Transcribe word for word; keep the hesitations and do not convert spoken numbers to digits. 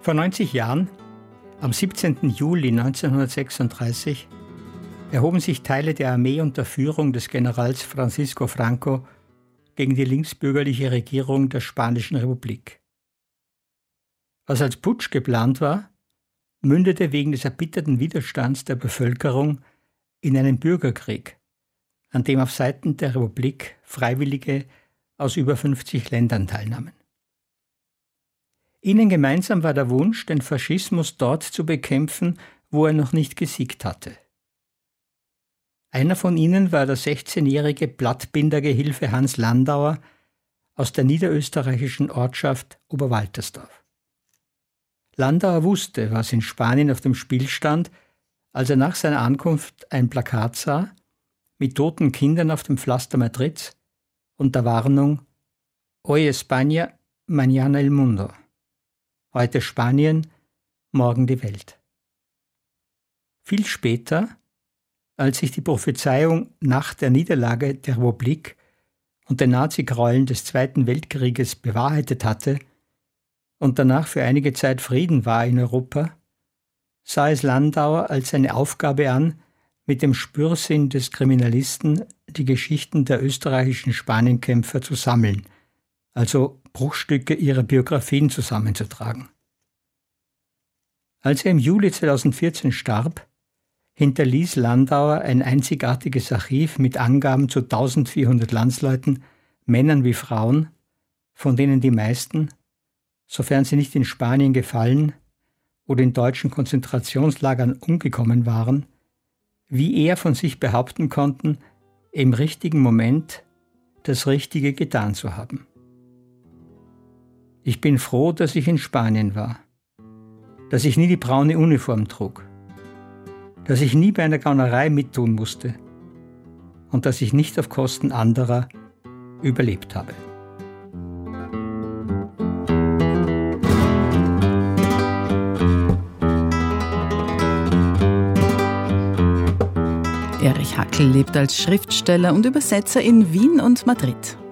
Vor neunzig Jahren, am siebzehnten Juli neunzehnhundertsechsunddreißig, erhoben sich Teile der Armee unter Führung des Generals Francisco Franco gegen die linksbürgerliche Regierung der Spanischen Republik. Was als Putsch geplant war, mündete wegen des erbitterten Widerstands der Bevölkerung in einen Bürgerkrieg, an dem auf Seiten der Republik Freiwillige aus über fünfzig Ländern teilnahmen. Ihnen gemeinsam war der Wunsch, den Faschismus dort zu bekämpfen, wo er noch nicht gesiegt hatte. Einer von ihnen war der sechzehnjährige Blattbindergehilfe Hans Landauer aus der niederösterreichischen Ortschaft Oberwaltersdorf. Landauer wusste, was in Spanien auf dem Spiel stand, als er nach seiner Ankunft ein Plakat sah, mit toten Kindern auf dem Pflaster Madrids und der Warnung Hoy España, mañana el mundo. Heute Spanien, morgen die Welt. Viel später, als sich die Prophezeiung nach der Niederlage der Republik und den Nazi-Gräueln des Zweiten Weltkrieges bewahrheitet hatte und danach für einige Zeit Frieden war in Europa, sah es Landauer als seine Aufgabe an, mit dem Spürsinn des Kriminalisten die Geschichten der österreichischen Spanienkämpfer zu sammeln, also Bruchstücke ihrer Biografien zusammenzutragen. Als er im Juli zweitausendvierzehn starb, hinterließ Landauer ein einzigartiges Archiv mit Angaben zu eintausendvierhundert Landsleuten, Männern wie Frauen, von denen die meisten, sofern sie nicht in Spanien gefallen oder in deutschen Konzentrationslagern umgekommen waren, wie er von sich behaupten konnten, im richtigen Moment das Richtige getan zu haben. Ich bin froh, dass ich in Spanien war, dass ich nie die braune Uniform trug, dass ich nie bei einer Gaunerei mittun musste und dass ich nicht auf Kosten anderer überlebt habe. Erich Hackel lebt als Schriftsteller und Übersetzer in Wien und Madrid.